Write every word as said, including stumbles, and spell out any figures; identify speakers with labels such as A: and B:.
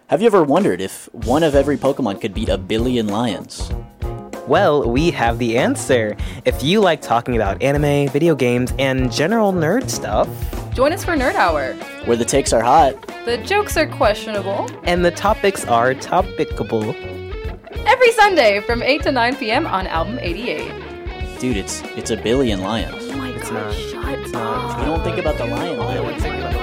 A: Have you ever wondered if one of every Pokemon could beat a billion lions?
B: Well, we have the answer. If you like talking about anime, video games, and general nerd stuff,
C: join us for Nerd Hour,
A: where the takes are hot,
C: the jokes are questionable,
B: and the topics are topicable.
C: Every Sunday from eight to nine p.m. on Album eighty-eight.
A: Dude, it's it's a billion lions.
C: Oh my
B: It's
C: god,
B: not.
C: shut
B: It's
C: up.
B: not.
A: You don't think about the lion.
B: I don't think about